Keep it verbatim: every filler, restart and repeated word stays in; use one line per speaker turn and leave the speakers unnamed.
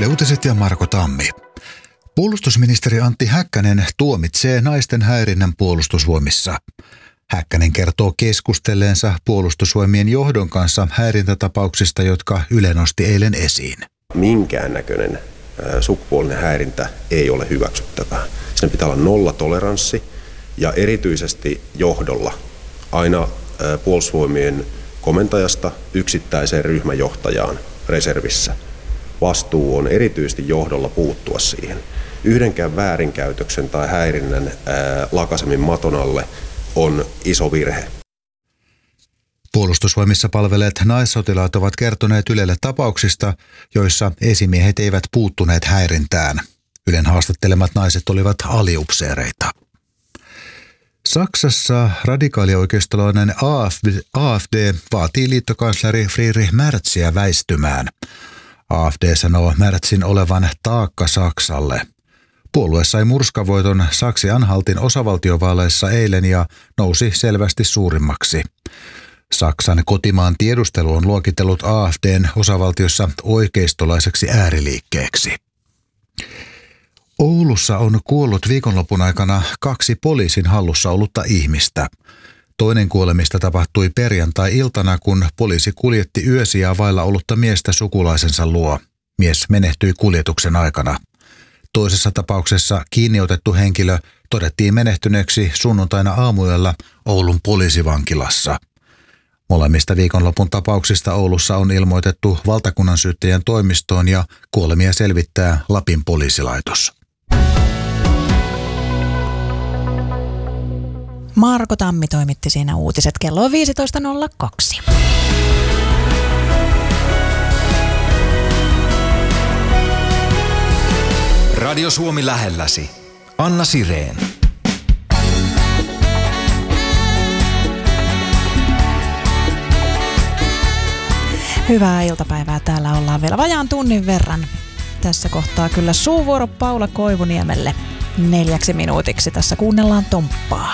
Yle Uutiset ja Marko Tammi. Puolustusministeri Antti Häkkänen tuomitsee naisten häirinnän Puolustusvoimissa. Häkkänen kertoo keskustelleensa Puolustusvoimien johdon kanssa häirintätapauksista, jotka Yle nosti eilen esiin.
Minkäännäköinen sukupuolinen häirintä ei ole hyväksyttävää. Sen pitää olla nollatoleranssi ja erityisesti johdolla aina Puolustusvoimien komentajasta yksittäiseen ryhmäjohtajaan reservissä. Vastuu on erityisesti johdolla puuttua siihen. Yhdenkään väärinkäytöksen tai häirinnän ää, lakasemin maton alle on iso virhe.
Puolustusvoimissa palvelleet naissotilaat ovat kertoneet Ylelle tapauksista, joissa esimiehet eivät puuttuneet häirintään. Ylen haastattelemat naiset olivat aliupseereita. Saksassa radikaalioikeistolainen A F D vaatii liittokansleri Friedrich Merziä väistymään. A F D sanoo Merzin olevan taakka Saksalle. Puolue sai murskavoiton Saksi-Anhaltin osavaltiovaaleissa eilen ja nousi selvästi suurimmaksi. Saksan kotimaan tiedustelu on luokitellut A F D:n osavaltiossa oikeistolaiseksi ääriliikkeeksi. Oulussa on kuollut viikonlopun aikana kaksi poliisin hallussa ollutta ihmistä. Toinen kuolemista tapahtui perjantai-iltana, kun poliisi kuljetti yösijaa vailla ollutta miestä sukulaisensa luo. Mies menehtyi kuljetuksen aikana. Toisessa tapauksessa kiinniotettu henkilö todettiin menehtyneeksi sunnuntaina aamuyöllä Oulun poliisivankilassa. Molemmista viikonlopun tapauksista Oulussa on ilmoitettu valtakunnansyyttäjän toimistoon ja kuolemia selvittää Lapin poliisilaitos.
Marko Tammi toimitti siinä uutiset. Kello on viisitoista nolla kaksi.
Radio Suomi lähelläsi. Anna Sireen.
Hyvää iltapäivää. Täällä ollaan vielä vajaan tunnin verran. Tässä kohtaa kyllä suuvuoro Paula Koivuniemelle neljäksi minuutiksi. Tässä kuunnellaan Tomppaa.